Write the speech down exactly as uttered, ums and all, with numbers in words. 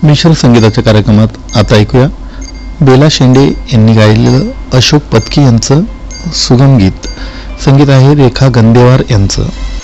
मिश्र संगीताच्या कार्यक्रमात आता ऐकूया बेला शेंडे यांनी गायलेलं अशोक पत्की यांचं सुगम गीत. संगीत आहे रेखा गंदेवार यांचं.